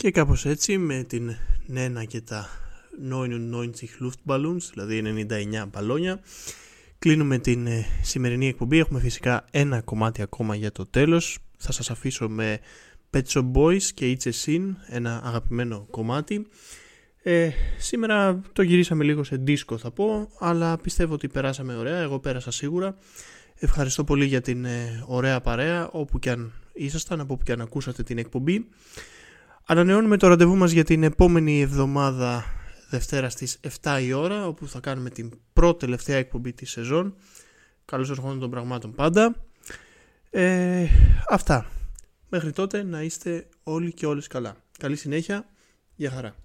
Και κάπως έτσι με την Νένα και τα 99 Luftballons, δηλαδή 99 μπαλόνια, κλείνουμε την σημερινή εκπομπή. Έχουμε φυσικά ένα κομμάτι ακόμα για το τέλος. Θα σας αφήσω με Pet Shop Boys και It's a Sin, ένα αγαπημένο κομμάτι. Σήμερα το γυρίσαμε λίγο σε δίσκο θα πω, αλλά πιστεύω ότι περάσαμε ωραία, εγώ πέρασα σίγουρα. Ευχαριστώ πολύ για την ωραία παρέα, όπου και αν ήσασταν, από όπου και αν ακούσατε την εκπομπή. Ανανεώνουμε το ραντεβού μας για την επόμενη εβδομάδα, Δευτέρα στις 7 η ώρα, όπου θα κάνουμε την πρώτη τελευταία εκπομπή της σεζόν. Καλώς ερχόντων των πραγμάτων πάντα. Αυτά. Μέχρι τότε να είστε όλοι και όλες καλά. Καλή συνέχεια. Γεια χαρά.